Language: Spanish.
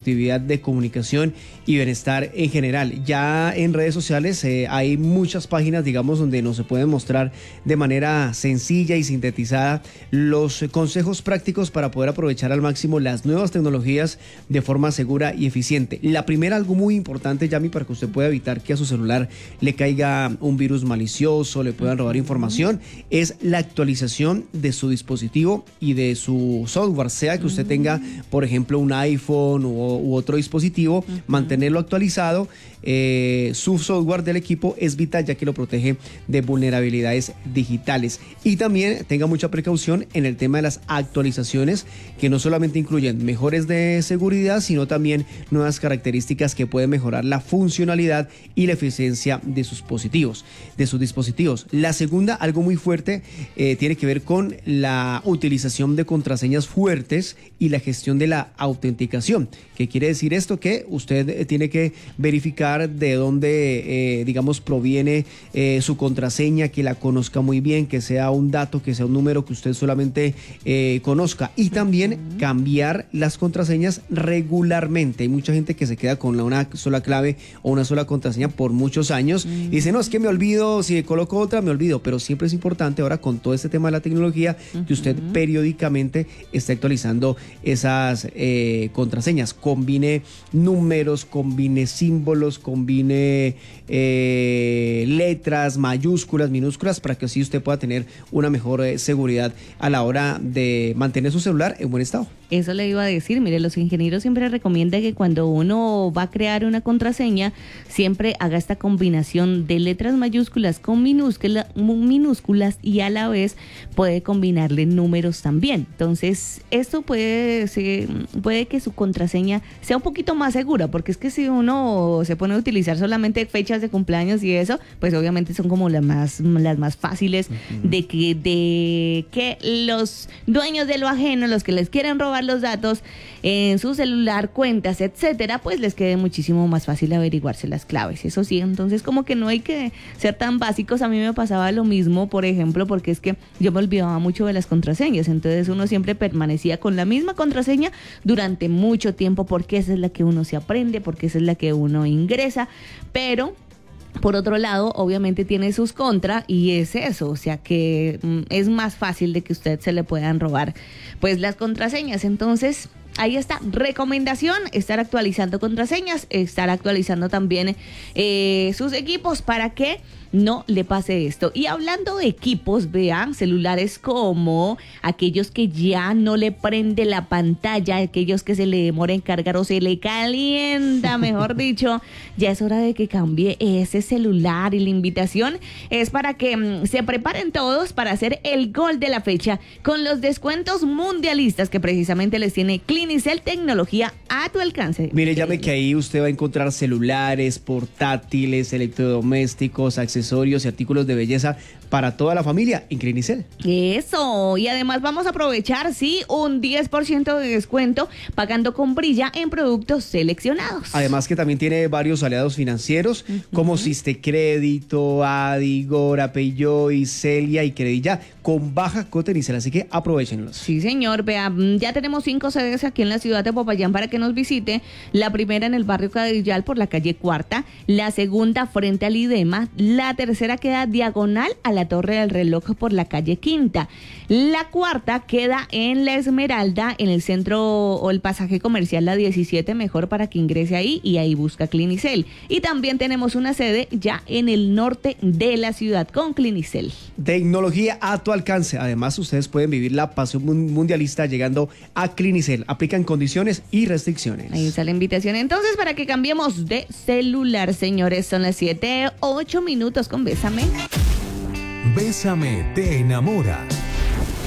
productividad, de comunicación y bienestar en general. Ya en redes sociales hay muchas páginas, digamos, donde nos se pueden mostrar de manera sencilla y sintetizada los consejos prácticos para poder aprovechar al máximo las nuevas tecnologías de forma segura y eficiente. La primera, algo muy importante, Yami, para que usted pueda evitar que a su celular le caiga un virus malicioso, le puedan robar información, es la actualización de su dispositivo y de su software, sea que usted tenga, por ejemplo, un iPhone u otro dispositivo, mantenerlo actualizado. Su software del equipo es vital, ya que lo protege de vulnerabilidades digitales. Y también tenga mucha precaución en el tema de las actualizaciones, que no solamente incluyen mejores de seguridad, sino también nuevas características que pueden mejorar la funcionalidad y la eficiencia de sus dispositivos. La segunda, algo muy fuerte, tiene que ver con la utilización de contraseñas fuertes y la gestión de la autenticación. ¿Qué quiere decir esto? Que usted tiene que verificar de dónde, digamos, proviene su contraseña, que la conozca muy bien, que sea un dato, que sea un número que usted solamente conozca, y también cambiar las contraseñas regularmente. Hay mucha gente que se queda con una sola clave o una sola contraseña por muchos años y dice, no, es que me olvido, si coloco otra me olvido, pero siempre es importante ahora con todo este tema de la tecnología que usted periódicamente esté actualizando esas contraseñas, combine números, combine símbolos, combine letras, mayúsculas, minúsculas, para que así usted pueda tener una mejor seguridad a la hora de mantener su celular en buen estado. Eso le iba a decir, mire, los ingenieros siempre recomiendan que cuando uno va a crear una contraseña, siempre haga esta combinación de letras mayúsculas con minúsculas y a la vez puede combinarle números también. Entonces, esto puede que su contraseña sea un poquito más segura, porque es que si uno se pone a utilizar solamente fechas de cumpleaños y eso, pues obviamente son como las más fáciles de que los dueños de lo ajeno, los que les quieren robar los datos en su celular, cuentas, etcétera, pues les quede muchísimo más fácil averiguarse las claves. Eso sí, entonces como que no hay que ser tan básicos. A mí me pasaba lo mismo, por ejemplo, porque es que yo me olvidaba mucho de las contraseñas, entonces uno siempre permanecía con la misma contraseña durante mucho tiempo, porque esa es la que uno se aprende, porque esa es la que uno ingresa, pero por otro lado, obviamente tiene sus contras y es eso, o sea que es más fácil de que usted se le puedan robar pues las contraseñas. Entonces, ahí está, recomendación, estar actualizando contraseñas, estar actualizando también sus equipos para que no le pase esto. Y hablando de equipos, vean, celulares como aquellos que ya no le prende la pantalla, aquellos que se le demora en cargar o se le calienta, mejor dicho, ya es hora de que cambie ese celular. Y la invitación es para que se preparen todos para hacer el gol de la fecha con los descuentos mundialistas que precisamente les tiene Clinicel, tecnología a tu alcance. Mire, llame que ahí usted va a encontrar celulares, portátiles, electrodomésticos, accesorios y artículos de belleza para toda la familia en Clinicel. Eso, y además vamos a aprovechar, sí, un 10% de descuento pagando con Brilla en productos seleccionados. Además que también tiene varios aliados financieros como Sistecrédito, Adi, Gora, Peugeot, Celia y Credilla con baja cuota inicial, así que aprovechenlos. Sí, señor, vea, ya tenemos 5 sedes aquí en la ciudad de Popayán para que nos visite. La primera en el barrio Cadillal por la calle Cuarta, la segunda frente al IDEMA, la tercera queda diagonal a la Torre del Reloj por la calle Quinta. La cuarta queda en La Esmeralda, en el centro o el pasaje comercial La 17, mejor para que ingrese ahí y ahí busca Clinicel. Y también tenemos una sede ya en el norte de la ciudad con Clinicel. Tecnología a tu alcance. Además, ustedes pueden vivir la pasión mundialista llegando a Clinicel. Aplican condiciones y restricciones. Ahí está la invitación. Entonces, para que cambiemos de celular, señores, son las 7:08 con Bésame. Bésame te enamora.